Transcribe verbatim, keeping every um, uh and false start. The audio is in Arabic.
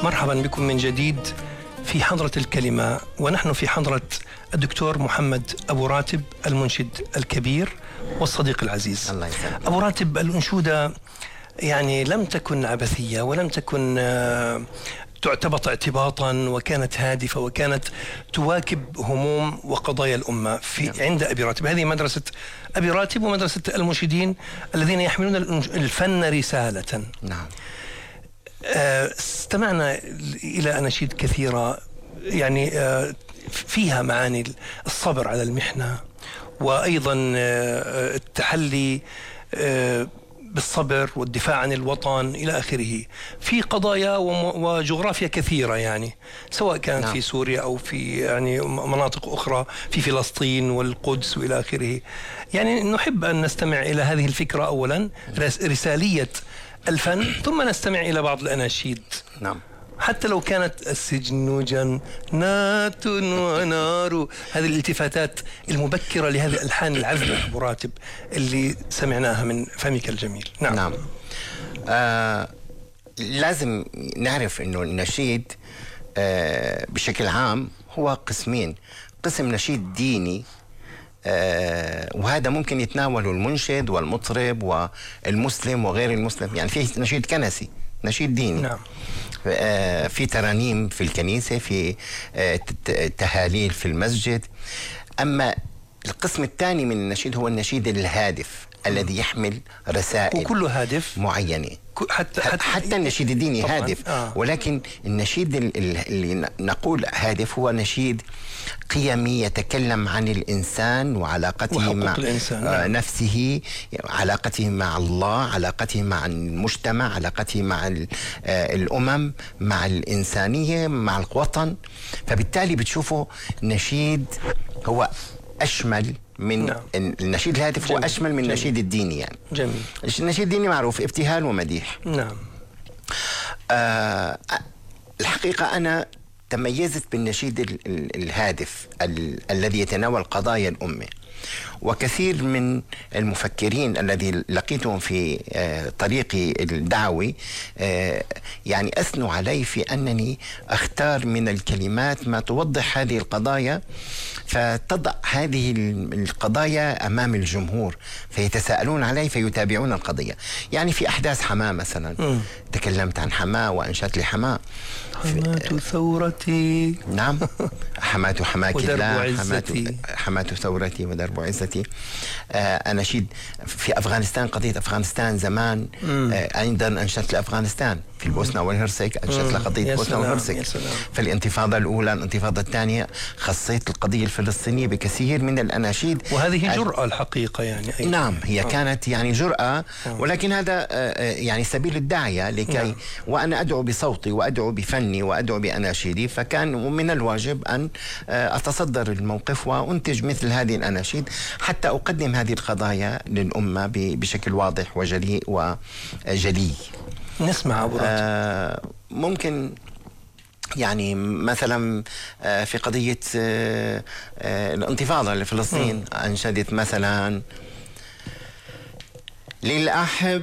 مرحبا بكم من جديد في حضرة الكلمة، ونحن في حضرة الدكتور محمد أبو راتب المنشد الكبير والصديق العزيز. الله يسلمك. أبو راتب، الأنشودة يعني لم تكن عبثية ولم تكن تعتبط اعتباطا، وكانت هادفة وكانت تواكب هموم وقضايا الأمة في نعم. عند أبي راتب. هذه مدرسة أبي راتب ومدرسة المنشدين الذين يحملون الفن رسالة. نعم. استمعنا إلى أناشيد كثيرة يعني فيها معاني الصبر على المحنة، وأيضا التحلي بالصبر والدفاع عن الوطن إلى آخره، في قضايا وجغرافيا كثيرة، يعني سواء كانت نعم. في سوريا أو في يعني مناطق أخرى، في فلسطين والقدس وإلى آخره. يعني نحب أن نستمع إلى هذه الفكرة أولا، رسالية الفن، ثم نستمع إلى بعض الأناشيد. نعم. حتى لو كانت السجن جنات ونار، هذه الالتفاتات المبكرة لهذه الألحان العذبة أبو راتب اللي سمعناها من فمك الجميل. نعم. نعم. آه لازم نعرف أنه النشيد آه بشكل عام هو قسمين: قسم نشيد ديني، آه وهذا ممكن يتناوله المنشد والمطرب والمسلم وغير المسلم، يعني فيه نشيد كنسي، نشيد ديني. نعم. آه في ترانيم في الكنيسة، في آه تهاليل في المسجد. أما القسم الثاني من النشيد هو النشيد الهادف الذي يحمل رسائل وكله هادف معينة. حتى, حتى, حتى النشيد الديني طبعاً. هادف. آه. ولكن النشيد اللي نقول هادف هو نشيد قيمي، يتكلم عن الإنسان وعلاقته مع الإنسان. آه نفسه، علاقته مع الله، علاقته مع المجتمع، علاقته مع آه الأمم، مع الإنسانية، مع الوطن. فبالتالي بتشوفوا نشيد هو أشمل من نعم. النشيد الهادف هو أشمل من النشيد الديني. يعني جميل. النشيد الديني معروف ابتهال ومديح. نعم. آه الحقيقة أنا تميزت بالنشيد ال ال الهادف ال الذي يتناول قضايا الأمة، وكثير من المفكرين الذي لقيتهم في آه طريقي الدعوي آه يعني أثنوا علي في أنني أختار من الكلمات ما توضح هذه القضايا، فتضع هذه القضايا أمام الجمهور فيتساءلون علي فيتابعون القضية. يعني في أحداث حماة مثلا م. تكلمت عن حماة وأنشدت لحماة. حماة ثورتي. نعم. حماة حماك الله، حماة حماة ثورتي ودرب عزتي. آه أناشيد في أفغانستان، قضية أفغانستان زمان آه أيضا أنشدت لأفغانستان، في البوسنة والهرسك أنشدت لقضية البوسنة والهرسك. في الانتفاضة الأولى، الانتفاضة الثانية، خصيت القضية الفلسطينية بكثير من الأناشيد. وهذه جرأة الحقيقة يعني. أي. نعم، هي آه. كانت يعني جرأة، ولكن هذا آه يعني سبيل الداعية لكي نعم. وأنا أدعو بصوتي وأدعو بفني وأدعو بأناشيدي، فكان من الواجب أن آه أتصدر الموقف وأنتج مثل هذه الأناشيد حتى أقدم هذه القضايا للأمة بشكل واضح وجلي وجلي. نسمع أبو راتب. آه ممكن يعني مثلا في قضية الانتفاضة لفلسطين أنشدت مثلا: للأحب